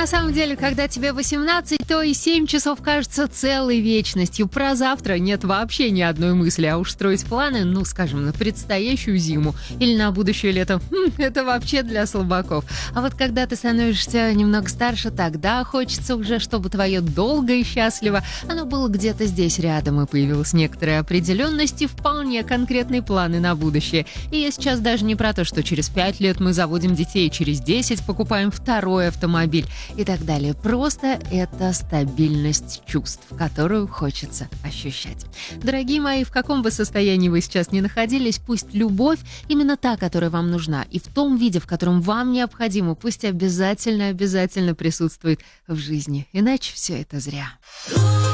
на самом деле, когда тебе 18, то и 7 часов кажется целой вечностью. Про завтра нет вообще ни одной мысли, а уж строить планы, ну, скажем, на предстоящую зиму или на будущее лето, это вообще для слабаков. А вот когда ты становишься немного старше, тогда хочется уже, чтобы твое долго и счастливо, оно было где-то здесь рядом, и появилась некоторая определенность и вполне конкретные планы на будущее. И я сейчас даже не про то, что через 5 лет мы заводим детей, через 10 покупаем второй автомобиль и так далее. Просто это стабильность чувств, которую хочется ощущать. Дорогие мои, в каком бы состоянии вы сейчас ни находились, пусть любовь, именно та, которая вам нужна, и в том виде, в котором вам необходимо, пусть обязательно присутствует в жизни. Иначе все это зря.